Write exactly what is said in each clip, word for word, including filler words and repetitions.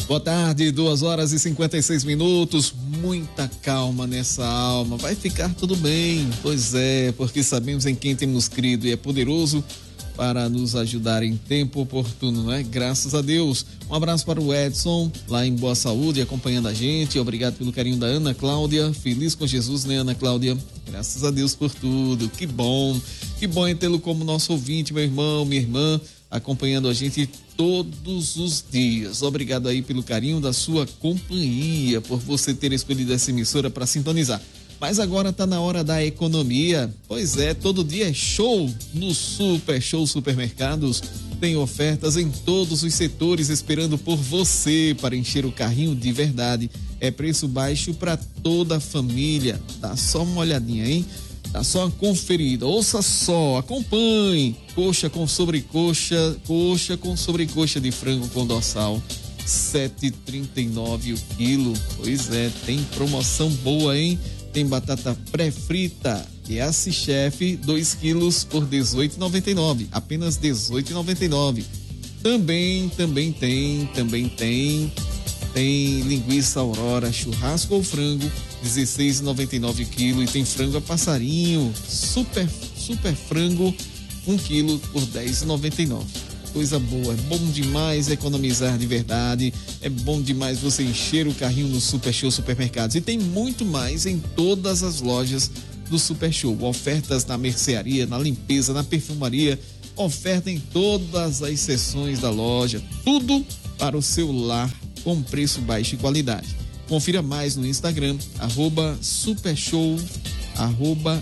Boa tarde, duas horas e cinquenta e seis minutos, muita calma nessa alma, vai ficar tudo bem, pois é, porque sabemos em quem temos crido e é poderoso para nos ajudar em tempo oportuno, não é? Graças a Deus. Um abraço para o Edson, lá em Boa Saúde, acompanhando a gente, obrigado pelo carinho da Ana Cláudia, feliz com Jesus, né, Ana Cláudia? Graças a Deus por tudo, que bom, que bom é tê-lo como nosso ouvinte, meu irmão, minha irmã, acompanhando a gente todos os dias. Obrigado aí pelo carinho da sua companhia, por você ter escolhido essa emissora para sintonizar. Mas agora tá na hora da economia. Pois é, todo dia é show no Super Show Supermercados. Tem ofertas em todos os setores esperando por você para encher o carrinho de verdade. É preço baixo para toda a família. Dá só uma olhadinha, hein? Dá só uma conferida. Ouça só, acompanhe. Coxa com sobrecoxa, coxa com sobrecoxa de frango com dorsal, sete reais e trinta e nove centavos o quilo. Pois é, tem promoção boa, hein? Tem batata pré-frita e Assi Chef, dois quilos por dezoito reais e noventa e nove centavos, apenas dezoito reais e noventa e nove centavos. Também, também tem, também tem, tem linguiça Aurora, churrasco ou frango, dezesseis reais e noventa e nove centavos o quilo, e tem frango a passarinho, super, super frango, um quilo por dez reais e noventa e nove centavos. Coisa boa, é bom demais economizar de verdade, é bom demais você encher o carrinho no Super Show Supermercados, e tem muito mais em todas as lojas do Super Show, ofertas na mercearia, na limpeza, na perfumaria, oferta em todas as seções da loja, tudo para o seu lar com preço baixo e qualidade. Confira mais no Instagram, arroba supershow, arroba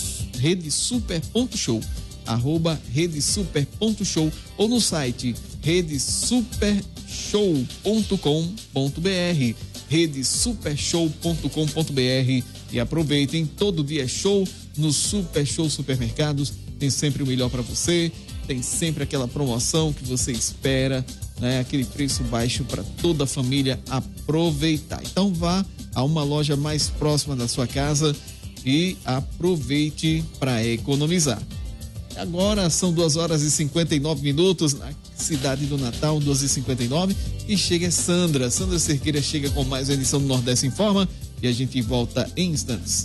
redesuper.show, arroba redesuper.show, ou no site redesupershow ponto com ponto br, redesupershow ponto com ponto br, e aproveitem, todo dia é show no Super Show Supermercados, tem sempre o melhor para você, tem sempre aquela promoção que você espera, né? Aquele preço baixo para toda a família aproveitar. Então vá a uma loja mais próxima da sua casa e aproveite para economizar. Agora são duas horas e cinquenta e nove minutos na cidade do Natal, duas e cinquenta e nove, e chega Sandra. Sandra Cerqueira chega com mais uma edição do Nordeste Informa e a gente volta em instantes.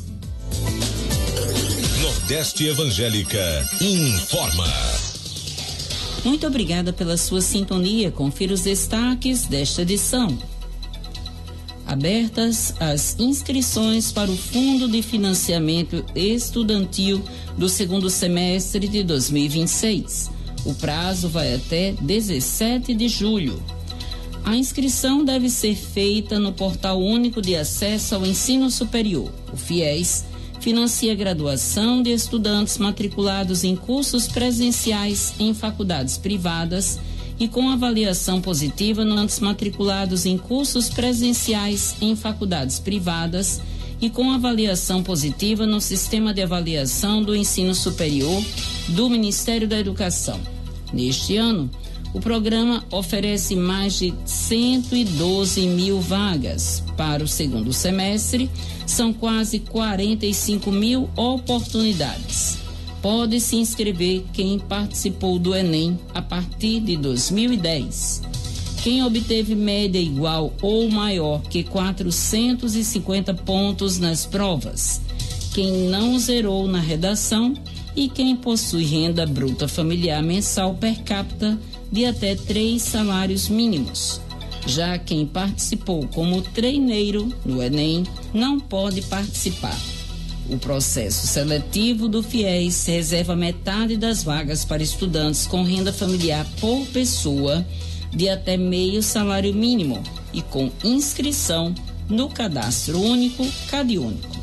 Nordeste Evangélica informa. Muito obrigada pela sua sintonia. Confira os destaques desta edição. Abertas as inscrições para o Fundo de Financiamento Estudantil do segundo semestre de dois mil e vinte e seis. O prazo vai até dezessete de julho. A inscrição deve ser feita no Portal Único de Acesso ao Ensino Superior. O FIES financia a graduação de estudantes matriculados em cursos presenciais em faculdades privadas e com avaliação positiva nos matriculados em cursos presenciais em faculdades privadas e com avaliação positiva no Sistema de Avaliação do Ensino Superior do Ministério da Educação. Neste ano, o programa oferece mais de cento e doze mil vagas. Para o segundo semestre, são quase quarenta e cinco mil oportunidades. Pode se inscrever quem participou do Enem a partir de dois mil e dez. Quem obteve média igual ou maior que quatrocentos e cinquenta pontos nas provas. Quem não zerou na redação e quem possui renda bruta familiar mensal per capita de até três salários mínimos. Já quem participou como treineiro no Enem não pode participar. O processo seletivo do FIES reserva metade das vagas para estudantes com renda familiar por pessoa de até meio salário mínimo e com inscrição no Cadastro Único CadÚnico.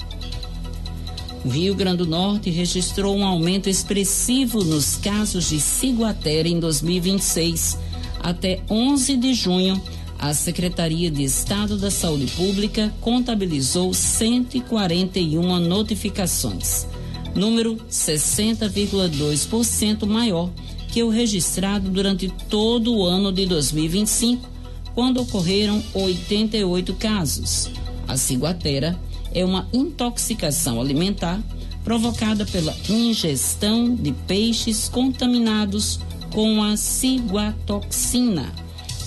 O Rio Grande do Norte registrou um aumento expressivo nos casos de ciguatera em dois mil e vinte e seis. Até onze de junho, a Secretaria de Estado da Saúde Pública contabilizou cento e quarenta e uma notificações, número sessenta vírgula dois por cento maior que o registrado durante todo o ano de dois mil e vinte e cinco, quando ocorreram oitenta e oito casos. A ciguatera é uma intoxicação alimentar provocada pela ingestão de peixes contaminados com a ciguatoxina,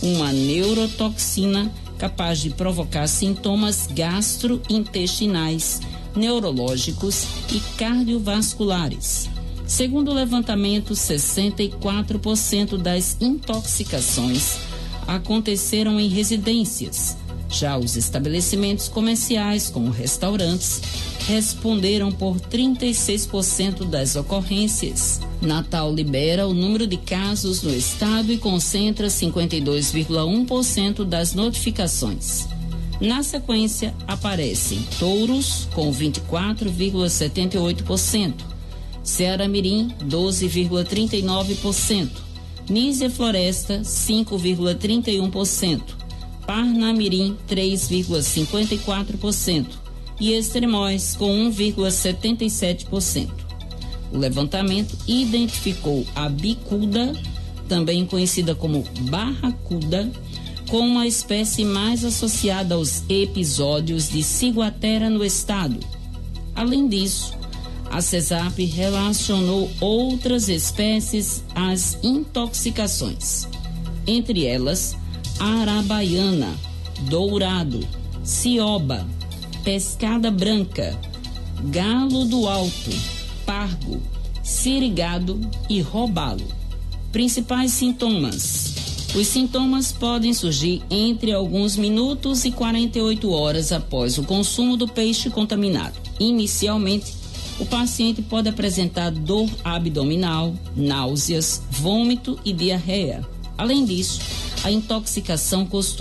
uma neurotoxina capaz de provocar sintomas gastrointestinais, neurológicos e cardiovasculares. Segundo o levantamento, sessenta e quatro por cento das intoxicações aconteceram em residências. Já os estabelecimentos comerciais, como restaurantes, responderam por trinta e seis por cento das ocorrências. Natal lidera o número de casos no estado e concentra cinquenta e dois vírgula um por cento das notificações. Na sequência, aparecem Touros, com vinte e quatro vírgula setenta e oito por cento, Ceará-Mirim, doze vírgula trinta e nove por cento, Nísia Floresta, cinco vírgula trinta e um por cento, Parnamirim, três vírgula cinquenta e quatro por cento e Extremóis, com um vírgula setenta e sete por cento. O levantamento identificou a bicuda, também conhecida como barracuda, como uma espécie mais associada aos episódios de ciguatera no estado. Além disso, a CESAP relacionou outras espécies às intoxicações, entre elas arabaiana, dourado, cioba, pescada branca, galo do alto, pargo, sirigado e robalo. Principais sintomas. Os sintomas podem surgir entre alguns minutos e quarenta e oito horas após o consumo do peixe contaminado. Inicialmente, o paciente pode apresentar dor abdominal, náuseas, vômito e diarreia. Além disso, a intoxicação costuma